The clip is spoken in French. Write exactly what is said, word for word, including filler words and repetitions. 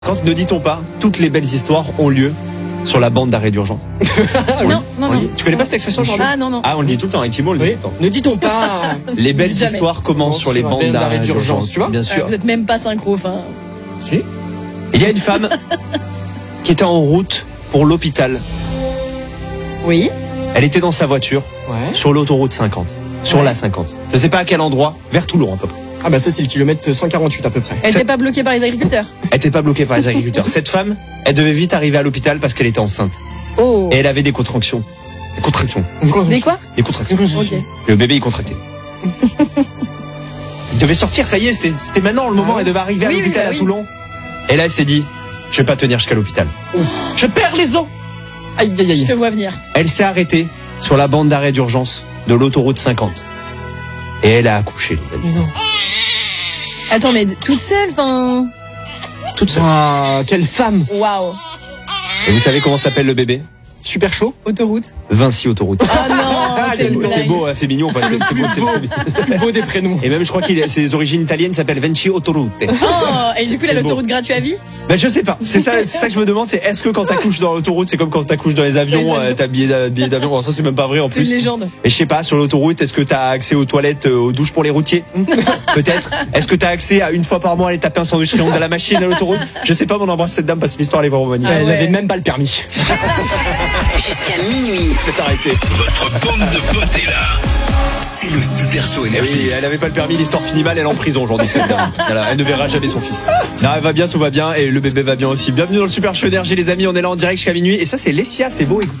Quand ne dit-on pas, toutes les belles histoires ont lieu sur la bande d'arrêt d'urgence. Ah, oui. Non, non, On non. dit- Tu connais pas cette expression, Jean-Luc? Ah non, non. Ah, on le dit tout le temps, avec Thibault, on le dit Oui. tout le temps. Ne dit-on pas Les belles Jamais. histoires commencent sur les Sur bandes d'arrêt d'urgence, tu vois. bien Ah, sûr. vous êtes même pas synchro, enfin. Si. Il y a une femme qui était en route pour l'hôpital. Oui. Elle était dans sa voiture Ouais. sur l'autoroute cinquante, sur Ouais. la cinquante. Je sais pas à quel endroit, vers Toulon à peu près. Ah bah ça c'est le kilomètre cent quarante-huit à peu près. Elle C'est- n'était pas bloquée par les agriculteurs. Elle était pas bloquée par les agriculteurs. Cette femme, elle devait vite arriver à l'hôpital parce qu'elle était enceinte. Oh. Et elle avait des contractions. Des contractions. Des quoi? Des contractions. Ok. Le bébé, il contractait. Il devait sortir, ça y est, c'est- c'était maintenant le moment, Ah. elle devait arriver à Oui, oui, l'hôpital bah à oui. Toulon. Et là, elle s'est dit, je vais pas tenir jusqu'à l'hôpital. Je perds les os. Aïe aïe Je aïe. te vois venir. Elle s'est arrêtée sur la bande d'arrêt d'urgence de l'autoroute cinquante. Et elle a accouché, les amis. Mais non. Attends, mais toute seule, enfin. Toute seule. Ah, quelle femme. Waouh. Et vous savez comment s'appelle le bébé? Super chaud. Autoroute. Vinci Autoroute. Ah non, c'est une C'est blague. beau, hein, c'est mignon. enfin, c'est- c'est beau, c'est- c'est- Le plus beau des prénoms. Et même, je crois qu'il a ses origines italiennes, il s'appelle Vinci Autoroute. Oh, et du coup, il a C'est beau. l'autoroute gratuite à vie. Ben, je sais pas. C'est ça, c'est ça que je me demande, c'est est-ce que quand t'accouches dans l'autoroute, c'est comme quand t'accouches dans les avions, Les avions. euh, t'as billet d'a- billet d'avion. Bon, ça, c'est même pas vrai en C'est une plus. légende. Et je sais pas, sur l'autoroute, est-ce que t'as accès aux toilettes, euh, aux douches pour les routiers? Peut-être. Est-ce que t'as accès à une fois par mois aller taper un sandwich triangle à la machine à l'autoroute? Je sais pas, mais on embrasse cette dame parce que l'histoire elle est vraiment magnifique. Ah Elle ouais. avait même pas le permis. Jusqu'à minuit. Faites arrêter. Votre bande de potes est là. C'est le Super Show Eh Énergie. oui, elle avait pas le permis, l'histoire finit mal, elle est en prison aujourd'hui, cette dame. Voilà, elle ne verra jamais son fils. Non, elle va bien, tout va bien, et le bébé va bien aussi. Bienvenue dans le Super Show Énergie, les amis, on est là en direct jusqu'à minuit, et ça c'est Lessia, c'est beau, écoutez.